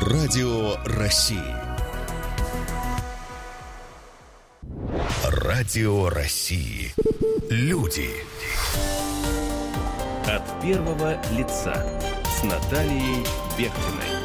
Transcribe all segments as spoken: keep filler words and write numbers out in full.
Радио России. Радио России. Люди. От первого лица с Натальей Бехтиной.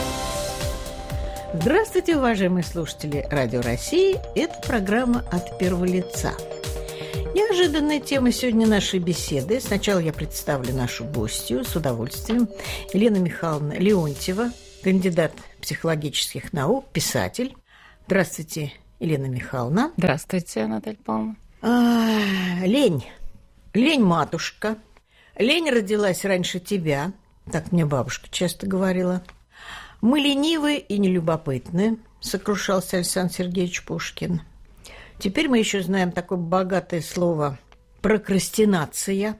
Здравствуйте, уважаемые слушатели Радио России. Это программа «От первого лица». Неожиданная тема сегодня нашей беседы. Сначала я представлю нашу гостью с удовольствием. Елена Михайловна Леонтьева, кандидат психологических наук, писатель. Здравствуйте, Елена Михайловна. Здравствуйте, Наталья Павловна. А, лень. Лень-матушка. Лень родилась раньше тебя. Так мне бабушка часто говорила. Мы ленивы и нелюбопытны, сокрушался Александр Сергеевич Пушкин. Теперь мы еще знаем такое богатое слово прокрастинация.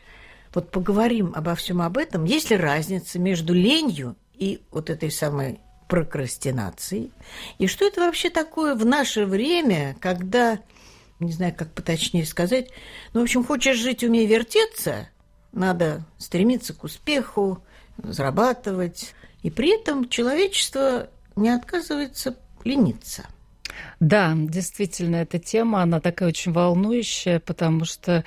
Вот поговорим обо всем об этом. Есть ли разница между ленью и вот этой самой прокрастинацией? И что это вообще такое в наше время, когда, не знаю, как поточнее сказать, ну, в общем, хочешь жить, умей вертеться, надо стремиться к успеху, зарабатывать, и при этом человечество не отказывается лениться. Да, действительно, эта тема, она такая очень волнующая, потому что,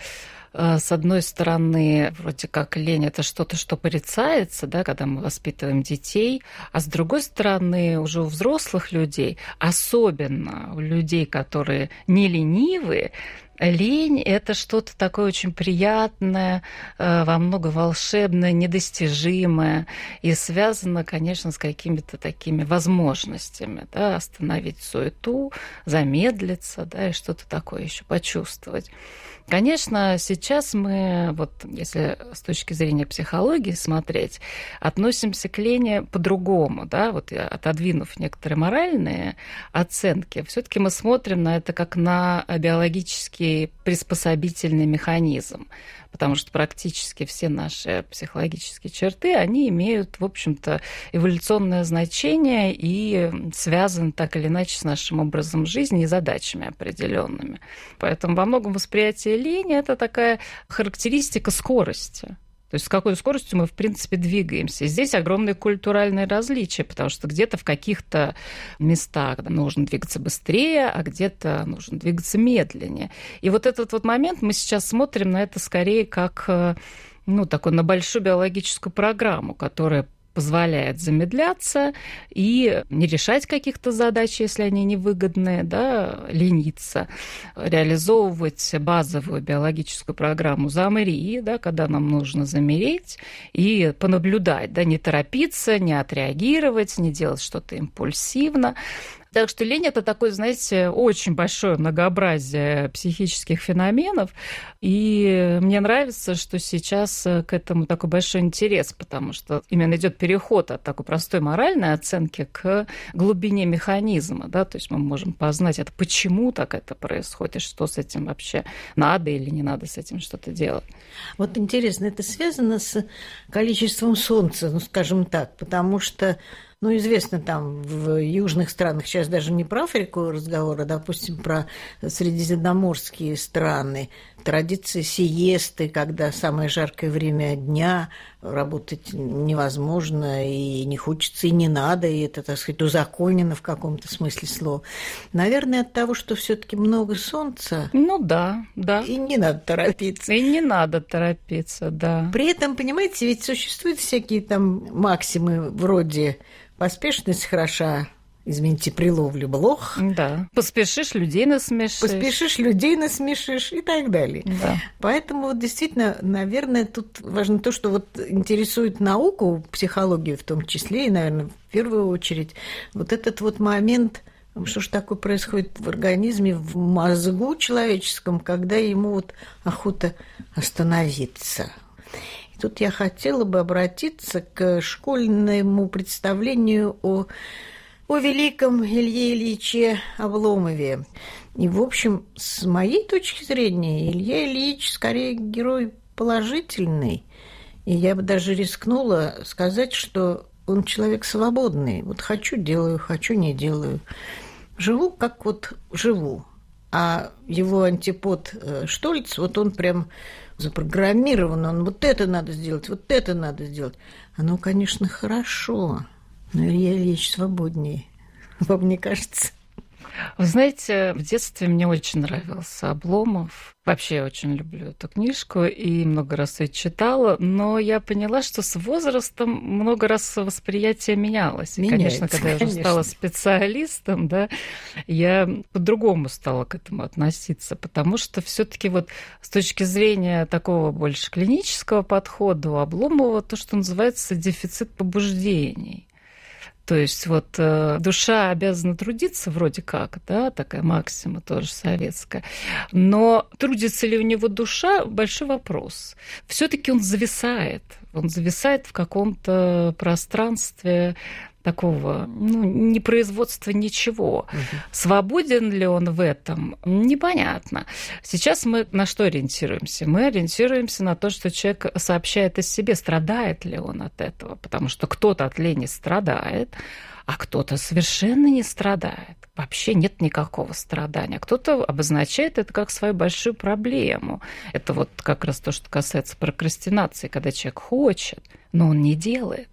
с одной стороны, вроде как лень – это что-то, что порицается, да, когда мы воспитываем детей, а с другой стороны, уже у взрослых людей, особенно у людей, которые не ленивые, лень – это что-то такое очень приятное, во много волшебное, недостижимое и связано, конечно, с какими-то такими возможностями, да, остановить суету, замедлиться, да, и что-то такое еще почувствовать. Конечно, сейчас мы, вот если с точки зрения психологии смотреть, относимся к лени по-другому, да, вот отодвинув некоторые моральные оценки, все-таки мы смотрим на это как на биологический приспособительный механизм, потому что практически все наши психологические черты, они имеют, в общем-то, эволюционное значение и связаны так или иначе с нашим образом жизни и задачами определенными. Поэтому во многом восприятие лени – это такая характеристика скорости. То есть с какой скоростью мы, в принципе, двигаемся. И здесь огромные культуральные различия, потому что где-то в каких-то местах нужно двигаться быстрее, а где-то нужно двигаться медленнее. И вот этот вот момент мы сейчас смотрим на это скорее как, ну, такой, на большую биологическую программу, которая позволяет замедляться и не решать каких-то задач, если они невыгодные, да, лениться, реализовывать базовую биологическую программу замри, да, когда нам нужно замереть и понаблюдать, да, не торопиться, не отреагировать, не делать что-то импульсивно. Так что лень – это такое, знаете, очень большое многообразие психических феноменов. И мне нравится, что сейчас к этому такой большой интерес, потому что именно идет переход от такой простой моральной оценки к глубине механизма. Да? То есть мы можем познать, это, почему так это происходит, и что с этим вообще надо или не надо с этим что-то делать. Вот интересно, это связано с количеством солнца, ну, скажем так, потому что ну, известно, там в южных странах, сейчас даже не про Африку разговор, а, допустим, про средиземноморские страны, традиция сиесты, когда самое жаркое время дня, работать невозможно, и не хочется, и не надо, и это, так сказать, узаконено в каком-то смысле слова. Наверное, от того, что все-таки много солнца. Ну да, да. И не надо торопиться. И не надо торопиться, да. При этом, понимаете, ведь существуют всякие там максимы вроде «поспешность хороша, извините, при ловле блох». Да. Поспешишь, людей насмешишь. Поспешишь, людей насмешишь и так далее. Да. Поэтому вот действительно, наверное, тут важно то, что вот интересует науку, психологию в том числе, и, наверное, в первую очередь, вот этот вот момент, что же такое происходит в организме, в мозгу человеческом, когда ему вот охота остановиться. Тут я хотела бы обратиться к школьному представлению о, о великом Илье Ильиче Обломове. И, в общем, с моей точки зрения, Илья Ильич скорее герой положительный. И я бы даже рискнула сказать, что он человек свободный. Вот хочу – делаю, хочу – не делаю. Живу, как вот живу. А его антипод Штольц, вот он прям запрограммирован, он вот это надо сделать, вот это надо сделать. Оно, конечно, хорошо, Ну, Илья Ильич свободнее, вам не кажется? Вы знаете, в детстве мне очень нравился Обломов. Вообще я очень люблю эту книжку и много раз ее читала, но я поняла, что с возрастом много раз восприятие менялось. И, конечно, когда я уже конечно. стала специалистом, да, я по-другому стала к этому относиться, потому что все-таки вот с точки зрения такого больше клинического подхода у Обломова то, что называется дефицит побуждений. То есть вот э, душа обязана трудиться вроде как, да, такая максима тоже советская, но трудится ли у него душа – большой вопрос. Все-таки он зависает, он зависает в каком-то пространстве такого, ну, не производства ничего. Угу. Свободен ли он в этом? Непонятно. Сейчас мы на что ориентируемся? Мы ориентируемся на то, что человек сообщает о себе, страдает ли он от этого, потому что кто-то от лени страдает, а кто-то совершенно не страдает. Вообще нет никакого страдания. Кто-то обозначает это как свою большую проблему. Это вот как раз то, что касается прокрастинации, когда человек хочет, но он не делает.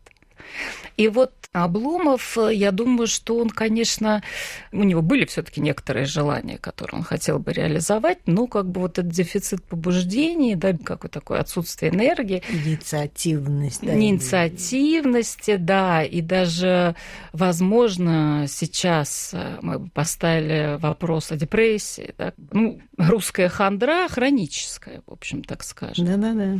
И вот Обломов, я думаю, что он, конечно, у него были все-таки некоторые желания, которые он хотел бы реализовать, но как бы вот этот дефицит побуждений, да, какое такое отсутствие энергии. Инициативность. Да, инициативности, да, и даже, возможно, сейчас мы бы поставили вопрос о депрессии, да, ну, русская хандра хроническая, в общем, так скажем. Да-да-да.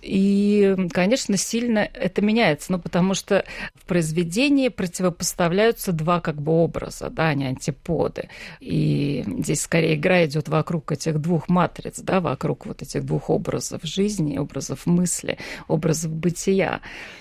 И, конечно, сильно это меняется, ну, потому что в произведении противопоставляются два как бы образа, да, они антиподы. И здесь скорее игра идет вокруг этих двух матриц, да, вокруг вот этих двух образов жизни, образов мысли, образов бытия.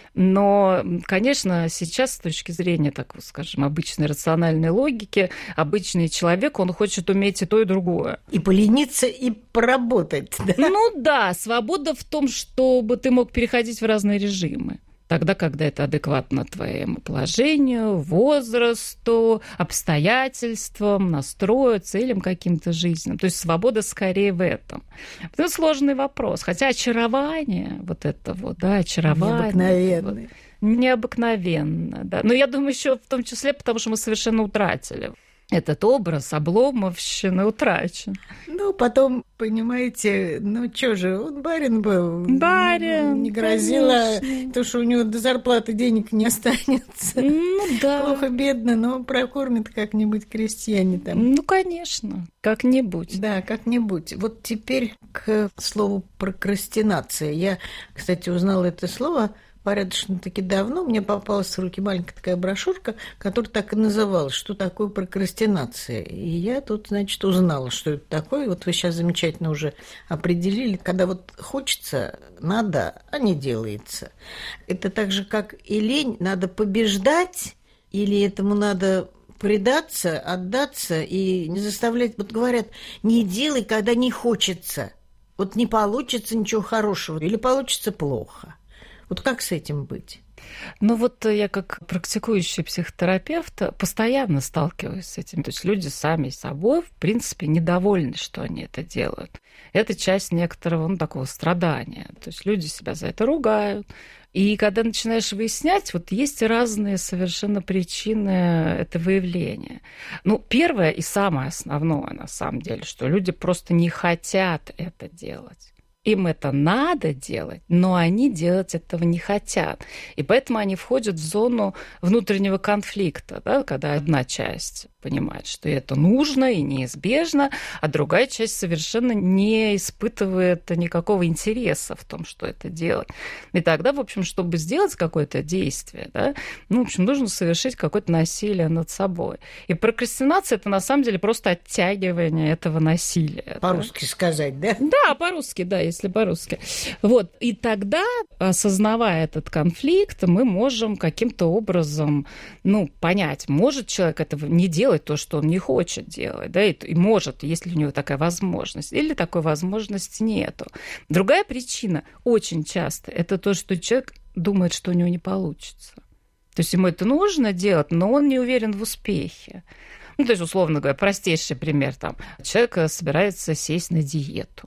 Но, конечно, сейчас с точки зрения, так скажем, обычной рациональной логики, обычный человек, он хочет уметь и то, и другое. И полениться, и поработать, да? Ну да, свобода в том, чтобы ты мог переходить в разные режимы. Тогда, когда это адекватно твоему положению, возрасту, обстоятельствам, настрою, целям каким-то жизненным. То есть свобода скорее в этом. Это сложный вопрос. Хотя очарование, вот это вот, да, очарование. Необыкновенное. Вот, необыкновенно, да. Но я думаю, еще в том числе, потому что мы совершенно утратили. Этот образ обломовщины утрачен. Ну, потом, понимаете, ну, что же, он барин был. Барин, не грозило, конечно. То, что у него до зарплаты денег не останется. Ну, да. Плохо-бедно, но прокормят как-нибудь крестьяне там. Ну, конечно, как-нибудь. Да, как-нибудь. Вот теперь к слову прокрастинация. Я, кстати, узнала это слово порядочно-таки давно. Мне попалась в руки маленькая такая брошюрка, которая так и называлась, что такое прокрастинация. И я тут, значит, узнала, что это такое. Вот вы сейчас замечательно уже определили, когда вот хочется, надо, а не делается. Это так же, как и лень, надо побеждать, или этому надо предаться, отдаться и не заставлять. Вот говорят, не делай, когда не хочется. Вот не получится ничего хорошего, или получится плохо. Вот как с этим быть? Ну вот я как практикующий психотерапевт постоянно сталкиваюсь с этим. То есть люди сами собой, в принципе, недовольны, что они это делают. Это часть некоторого, ну, такого страдания. То есть люди себя за это ругают. И когда начинаешь выяснять, вот есть разные совершенно причины этого явления. Ну, первое и самое основное, на самом деле, что люди просто не хотят это делать. Им это надо делать, но они делать этого не хотят. И поэтому они входят в зону внутреннего конфликта, да, когда одна часть понимает, что это нужно и неизбежно, а другая часть совершенно не испытывает никакого интереса в том, что это делать. И тогда, в общем, чтобы сделать какое-то действие, да, ну, в общем, нужно совершить какое-то насилие над собой. И прокрастинация – это на самом деле просто оттягивание этого насилия. По-русски да? сказать, да? Да, по-русски, да, если по-русски. Вот. И тогда, осознавая этот конфликт, мы можем каким-то образом, ну, понять, может человек этого не делать, то, что он не хочет делать, да, и, и может, есть ли у него такая возможность, или такой возможности нету. Другая причина очень часто это то, что человек думает, что у него не получится. То есть ему это нужно делать, но он не уверен в успехе. Ну, то есть, условно говоря, простейший пример, там, человек собирается сесть на диету.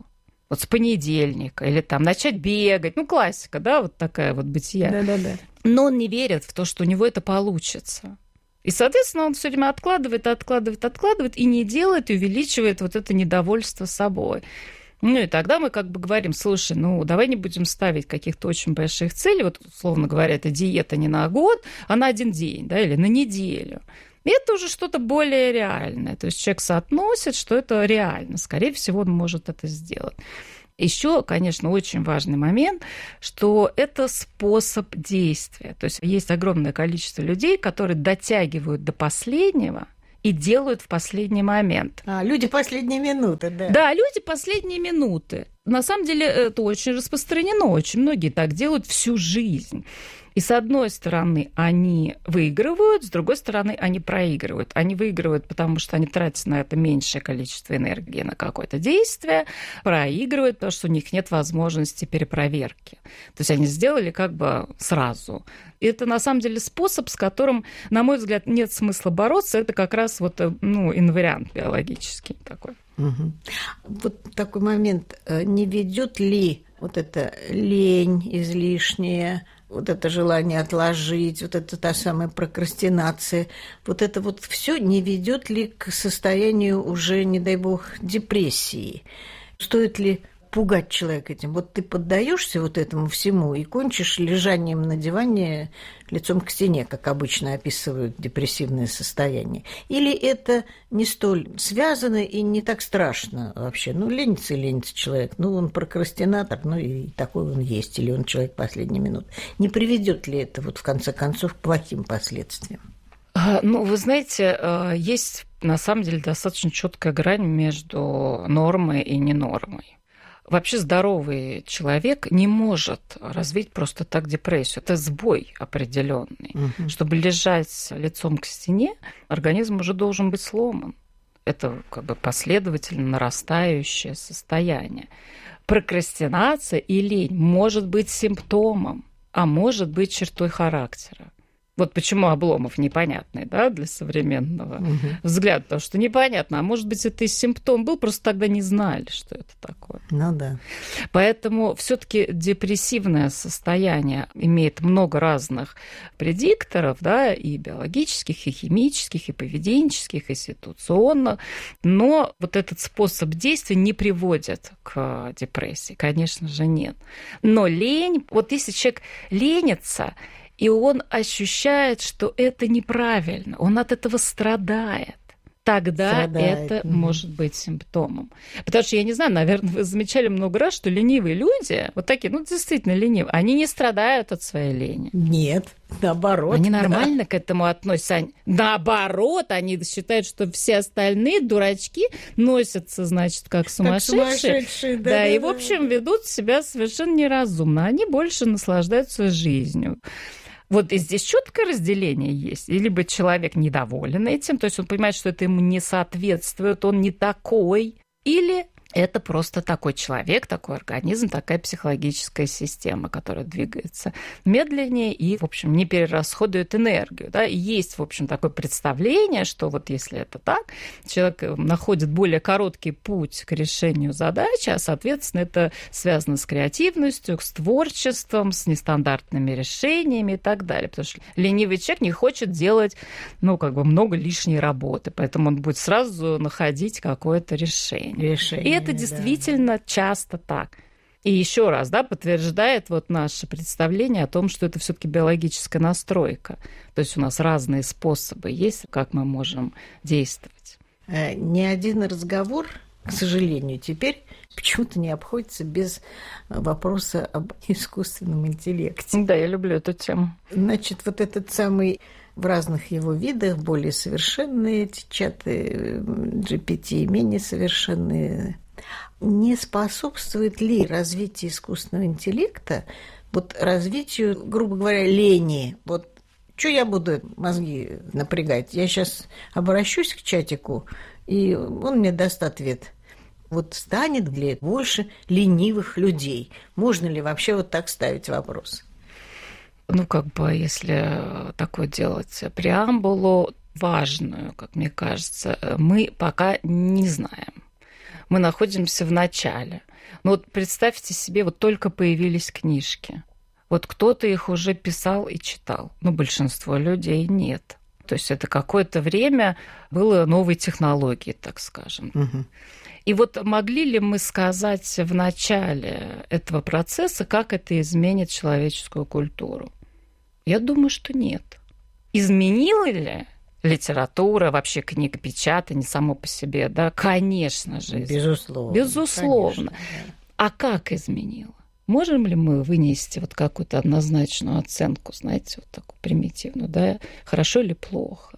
Вот с понедельника, или там начать бегать. Ну, классика, да, вот такая вот бытия. Да-да-да. Но он не верит в то, что у него это получится. И, соответственно, он все время откладывает, откладывает, откладывает и не делает, и увеличивает вот это недовольство собой. Ну, и тогда мы как бы говорим, слушай, ну, давай не будем ставить каких-то очень больших целей. Вот, условно говоря, это диета не на год, а на один день, да, или на неделю. И это уже что-то более реальное. То есть человек соотносит, что это реально. Скорее всего, он может это сделать. Еще, конечно, очень важный момент, что это способ действия. То есть есть огромное количество людей, которые дотягивают до последнего и делают в последний момент. А, люди последние минуты, да. Да, люди последние минуты. На самом деле это очень распространено. Очень многие так делают всю жизнь. И с одной стороны, они выигрывают, с другой стороны, они проигрывают. Они выигрывают, потому что они тратят на это меньшее количество энергии на какое-то действие, проигрывают, потому что у них нет возможности перепроверки. То есть они сделали как бы сразу. И это на самом деле способ, с которым, на мой взгляд, нет смысла бороться. Это как раз вот, ну, инвариант биологический такой. Угу. Вот такой момент. Не ведет ли вот эта лень излишняя, вот это желание отложить, вот это та самая прокрастинация, вот это вот все не ведет ли к состоянию уже, не дай бог, депрессии? Стоит ли пугать человека этим? Вот ты поддаешься вот этому всему и кончишь лежанием на диване лицом к стене, как обычно описывают депрессивное состояние. Или это не столь связано и не так страшно вообще? Ну, ленится и ленится человек. Ну, он прокрастинатор, ну, и такой он есть. Или он человек последней минуты. Не приведет ли это, вот, в конце концов, к плохим последствиям? Ну, вы знаете, есть, на самом деле, достаточно четкая грань между нормой и ненормой. Вообще здоровый человек не может развить просто так депрессию. Это сбой определенный. Угу. Чтобы лежать лицом к стене, организм уже должен быть сломан. Это как бы последовательно нарастающее состояние. Прокрастинация и лень может быть симптомом, а может быть чертой характера. Вот почему Обломов непонятный, да, для современного угу. взгляда, потому что непонятно, а может быть, это и симптом был, просто тогда не знали, что это такое. Ну да. Поэтому все-таки депрессивное состояние имеет много разных предикторов, да, и биологических, и химических, и поведенческих, и ситуационных, но вот этот способ действия не приводит к депрессии, конечно же, нет. Но лень, вот если человек ленится, и он ощущает, что это неправильно, он от этого страдает. Тогда страдает. Это mm-hmm. может быть симптомом. Потому что, я не знаю, наверное, вы замечали много раз, что ленивые люди, вот такие, ну, действительно ленивые, они не страдают от своей лени. Нет, наоборот. Они да. нормально к этому относятся. Они, наоборот, они считают, что все остальные дурачки носятся, значит, как сумасшедшие. Как сумасшедшие, да, да, да, и, в общем, ведут себя совершенно неразумно. Они больше наслаждаются жизнью. Вот и здесь четкое разделение есть. И либо человек недоволен этим, то есть он понимает, что это ему не соответствует, он не такой, или это просто такой человек, такой организм, такая психологическая система, которая двигается медленнее и, в общем, не перерасходует энергию. Да? И есть, в общем, такое представление, что вот если это так, человек находит более короткий путь к решению задачи, а, соответственно, это связано с креативностью, с творчеством, с нестандартными решениями и так далее. Потому что ленивый человек не хочет делать, ну, как бы много лишней работы, поэтому он будет сразу находить какое-то решение. Решение. И это действительно да. часто так. И еще раз, да, подтверждает вот наше представление о том, что это все-таки биологическая настройка. То есть у нас разные способы есть, как мы можем действовать. Ни один разговор, к сожалению, теперь почему-то не обходится без вопроса об искусственном интеллекте. Да, я люблю эту тему. Значит, вот этот самый в разных его видах, более совершенные эти чаты джи пи ти, менее совершенные, не способствует ли развитию искусственного интеллекта вот развитию, грубо говоря, лени? Вот что я буду мозги напрягать? Я сейчас обращусь к чатику, и он мне даст ответ. Вот станет ли больше ленивых людей? Можно ли вообще вот так ставить вопрос? Ну, как бы, если такое делать преамбулу важную, как мне кажется, мы пока не знаем. мы находимся в начале. Ну вот представьте себе, вот только появились книжки. Вот кто-то их уже писал и читал, но большинство людей нет. То есть это какое-то время было новой технологии, так скажем. Угу. И вот могли ли мы сказать в начале этого процесса, как это изменит человеческую культуру? Я думаю, что нет. Изменила ли литература, вообще книгопечатание само по себе? Да, конечно же. Безусловно. Безусловно. Конечно, да. А как изменила? Можем ли мы вынести вот какую-то однозначную оценку, знаете, вот такую примитивную, да, хорошо или плохо?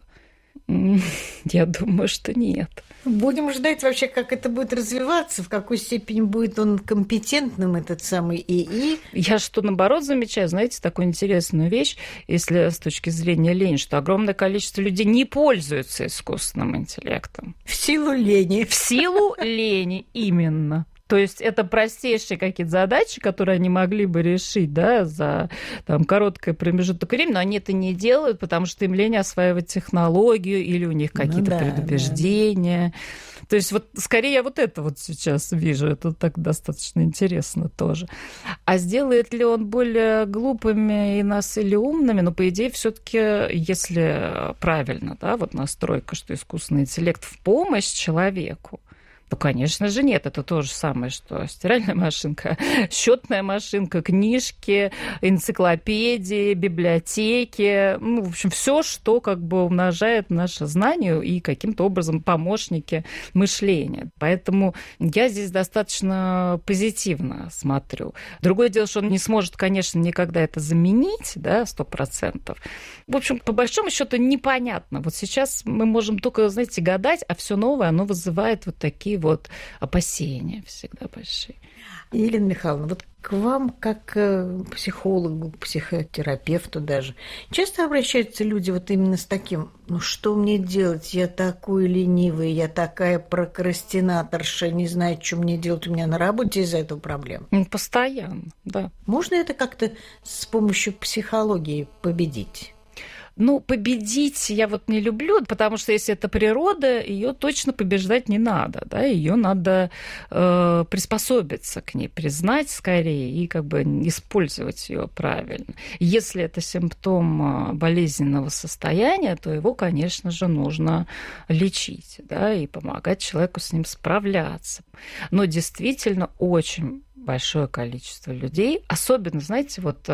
Я думаю, что нет. Будем ждать вообще, как это будет развиваться, в какой степени будет он компетентным, этот самый ИИ. Я что, наоборот, замечаю, знаете, такую интересную вещь, если с точки зрения лени, что огромное количество людей не пользуются искусственным интеллектом. В силу лени. В силу лени, именно. То есть это простейшие какие-то задачи, которые они могли бы решить, да, за там, короткий промежуток времени, но они это не делают, потому что им лень осваивать технологию или у них какие-то ну, да, предубеждения. Да. То есть вот скорее я вот это вот сейчас вижу, это так достаточно интересно тоже. А сделает ли он более глупыми и нас или умными? Ну, по идее, все-таки, если правильно, да, вот настройка, что искусственный интеллект в помощь человеку, ну, конечно же, нет. Это то же самое, что стиральная машинка, счетная машинка, книжки, энциклопедии, библиотеки. Ну, в общем, все, что как бы умножает наше знание и каким-то образом помощники мышления. Поэтому я здесь достаточно позитивно смотрю. Другое дело, что он не сможет, конечно, никогда это заменить, да, сто процентов. В общем, по большому счету непонятно. Вот сейчас мы можем только, знаете, гадать, а все новое, оно вызывает вот такие вот опасения всегда большие. Елена Михайловна, вот к вам, как к психологу, психотерапевту даже, часто обращаются люди вот именно с таким: ну что мне делать, я такой ленивый, я такая прокрастинаторша, не знаю, что мне делать, у меня на работе из-за этого проблем. Постоянно, да. Можно это как-то с помощью психологии победить? Ну, победить я вот не люблю, потому что если это природа, ее точно побеждать не надо, да, ее надо э, приспособиться к ней, признать скорее и как бы использовать ее правильно. Если это симптом болезненного состояния, то его, конечно же, нужно лечить, да, и помогать человеку с ним справляться. Но действительно очень большое количество людей, особенно, знаете, вот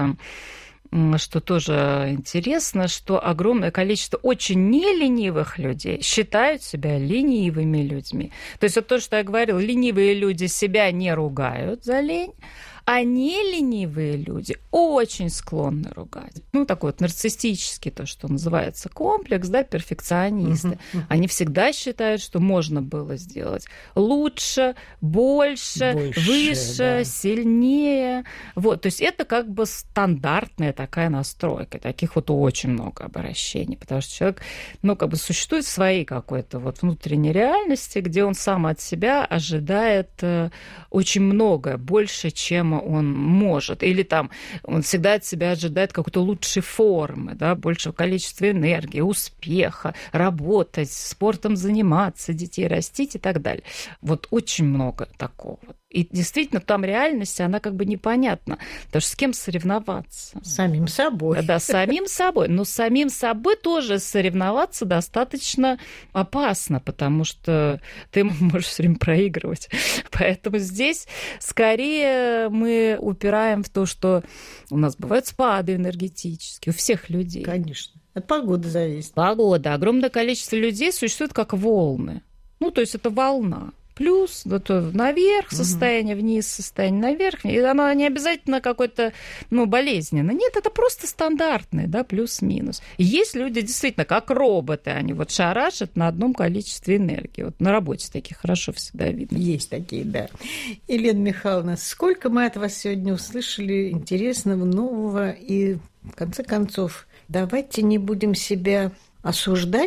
что тоже интересно, что огромное количество очень неленивых людей считают себя ленивыми людьми. То есть вот то, что я говорила, ленивые люди себя не ругают за лень, а не ленивые люди очень склонны ругать. Ну, такой вот нарциссический, то, что называется комплекс, да, перфекционисты. Uh-huh, uh-huh. Они всегда считают, что можно было сделать лучше, больше, больше выше, да. сильнее. Вот, то есть это как бы стандартная такая настройка. Таких вот очень много обращений, потому что человек, ну, как бы существует в своей какой-то вот внутренней реальности, где он сам от себя ожидает очень многое, больше, чем он может. Или там он всегда от себя ожидает какой-то лучшей формы, да, большего количества энергии, успеха, работать, спортом заниматься, детей растить и так далее. Вот очень много такого. И действительно, там реальность, она как бы непонятна. Потому что с кем соревноваться? С самим собой. Да, с самим собой. Но с самим собой тоже соревноваться достаточно опасно, потому что ты можешь все время проигрывать. Поэтому здесь скорее мы упираем в то, что у нас бывают спады энергетические у всех людей. Конечно. От погоды зависит. Погода. Огромное количество людей существует как волны. Ну, то есть это волна. Плюс, это наверх состояние, угу. вниз состояние, наверх. И оно не обязательно какое-то, ну, болезненное. Нет, это просто стандартное, да, плюс-минус. И есть люди действительно как роботы, они вот шарашат на одном количестве энергии. Вот на работе таких хорошо всегда видно. Есть такие, да. Елена Михайловна, сколько мы от вас сегодня услышали интересного, нового, и в конце концов, давайте не будем себя осуждать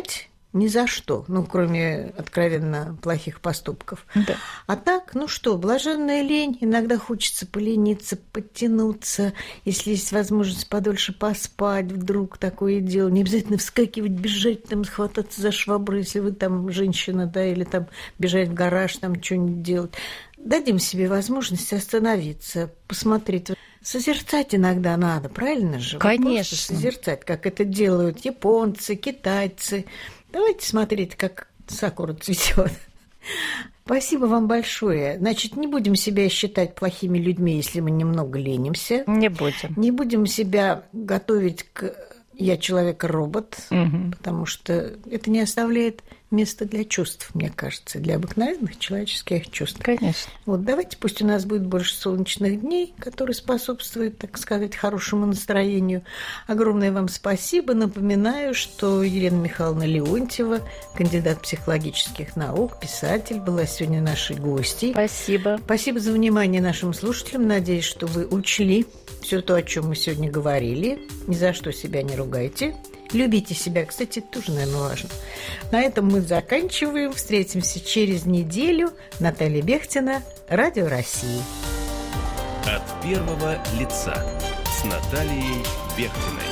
Ни за что, ну, кроме откровенно плохих поступков. Да. А так, ну что, блаженная лень. Иногда хочется полениться, подтянуться. Если есть возможность подольше поспать, вдруг такое дело. Не обязательно вскакивать, бежать, там, схвататься за швабру, если вы там женщина, да, или там бежать в гараж, там что-нибудь делать. Дадим себе возможность остановиться, посмотреть. Созерцать иногда надо, правильно же? Конечно. Просто созерцать, как это делают японцы, китайцы. Давайте смотреть, как сакура цветет. Спасибо вам большое. Значит, не будем себя считать плохими людьми, если мы немного ленимся. Не будем. Не будем себя готовить к «я человек-робот», угу. потому что это не оставляет места для чувств, мне кажется, для обыкновенных человеческих чувств. Конечно. Вот давайте, пусть у нас будет больше солнечных дней, которые способствуют, так сказать, хорошему настроению. Огромное вам спасибо. Напоминаю, что Елена Михайловна Леонтьева, кандидат психологических наук, писатель, была сегодня нашей гостьей. Спасибо. Спасибо за внимание нашим слушателям. Надеюсь, что вы учли все то, о чем мы сегодня говорили. Ни за что себя не ругайте. Любите себя. Кстати, это тоже, наверное, важно. На этом мы заканчиваем. Встретимся через неделю. Наталья Бехтина, Радио России. От первого лица с Натальей Бехтиной.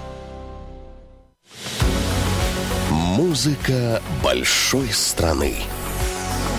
Музыка большой страны.